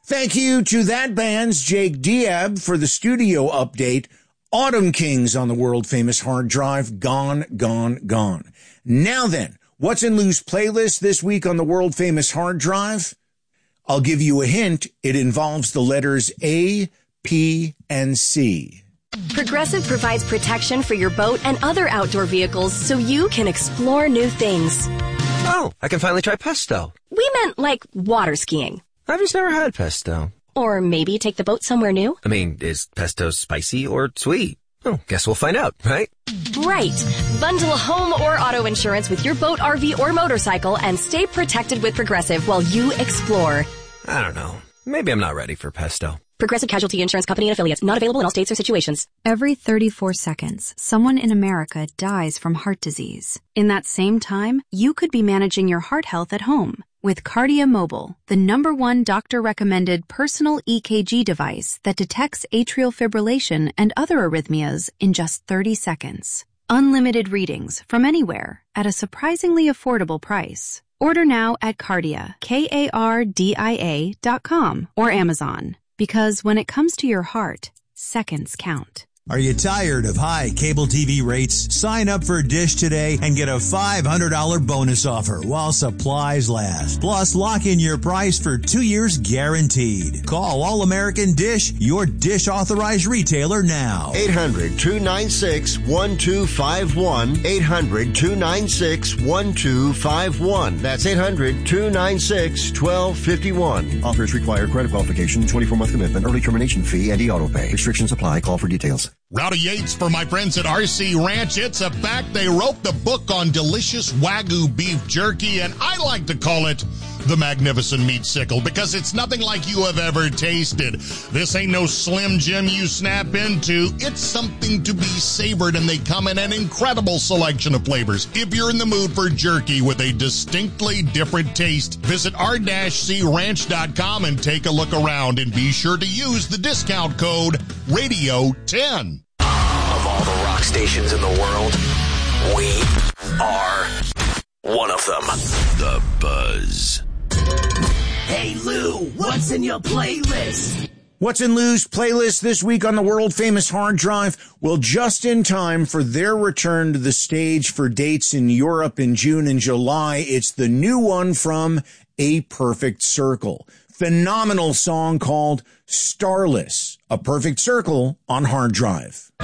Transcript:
Thank you to that band's Jake Diab for the studio update. Autumn Kings on the world-famous hard drive. Gone, gone, gone. Now then, what's in Lou's playlist this week on the world-famous hard drive? I'll give you a hint. It involves the letters A, P, and C. Progressive provides protection for your boat and other outdoor vehicles so you can explore new things. Oh, I can finally try pesto. We meant like water skiing. I've just never had pesto. Or maybe take the boat somewhere new. I mean, is pesto spicy or sweet? Oh, guess we'll find out, right? Right. Bundle home or auto insurance with your boat, RV, or motorcycle and stay protected with Progressive while you explore. I don't know. Maybe I'm not ready for pesto. Progressive Casualty Insurance Company and affiliates. Not available in all states or situations. Every 34 seconds, someone in America dies from heart disease. In that same time, you could be managing your heart health at home with Kardia Mobile, the #1 doctor-recommended personal EKG device that detects atrial fibrillation and other arrhythmias in just 30 seconds. Unlimited readings from anywhere at a surprisingly affordable price. Order now at Kardia, KARDIA.com or Amazon. Because when it comes to your heart, seconds count. Are you tired of high cable TV rates? Sign up for Dish today and get a $500 bonus offer while supplies last. Plus, lock in your price for 2 years guaranteed. Call All American Dish, your Dish authorized retailer now. 800-296-1251. 800-296-1251. That's 800-296-1251. Offers require credit qualification, 24-month commitment, early termination fee, and e-auto pay. Restrictions apply. Call for details. Rowdy Yates for my friends at RC Ranch. It's a fact. They wrote the book on delicious Wagyu beef jerky, and I like to call it the Magnificent Meat Sickle because it's nothing like you have ever tasted. This ain't no Slim Jim you snap into. It's something to be savored, and they come in an incredible selection of flavors. If you're in the mood for jerky with a distinctly different taste, visit r-cranch.com and take a look around, and be sure to use the discount code RADIO10. Of all the rock stations in the world, we are one of them. The Buzz. Hey Lou, what's in your playlist? What's in Lou's playlist this week on the world-famous hard drive? Well, just in time for their return to the stage for dates in Europe in June and July, it's the new one from A Perfect Circle. Phenomenal song called Starless, A Perfect Circle on hard drive.